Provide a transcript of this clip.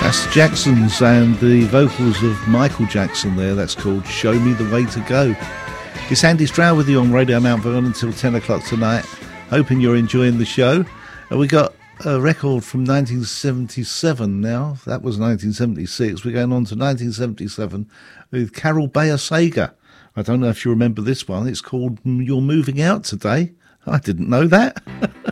That's the Jacksons and the vocals of Michael Jackson there. That's called Show Me the Way to Go. It's Andy Stroud with you on Radio Mount Vernon until 10 o'clock tonight. Hoping you're enjoying the show. We got a record from 1977 now. That was 1976. We're going on to 1977 with Carol Bayer Sager. I don't know if you remember this one. It's called You're Moving Out Today. I didn't know that.